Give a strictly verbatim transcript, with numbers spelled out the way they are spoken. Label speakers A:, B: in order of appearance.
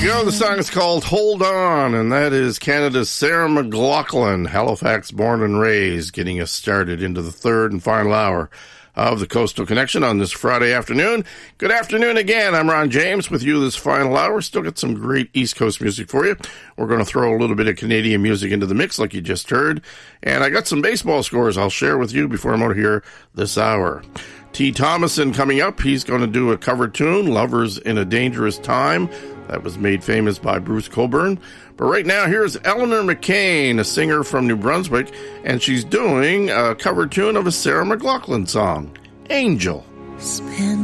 A: go. The song is called Hold On, and that is Canada's Sarah McLachlan, Halifax born and raised, getting us started into the third and final hour of the Coastal Connection on this Friday afternoon. Good afternoon again. I'm Ron James with you this final hour. Still got some great East Coast music for you. We're going to throw a little bit of Canadian music into the mix like you just heard. And I got some baseball scores I'll share with you before I'm out of here this hour. T. Thomason coming up. He's going to do a cover tune, Lovers in a Dangerous Time. That was made famous by Bruce Cockburn. But right now, here's Eleanor McCain, a singer from New Brunswick, and she's doing a cover tune of a Sarah McLachlan song, Angel.
B: Spend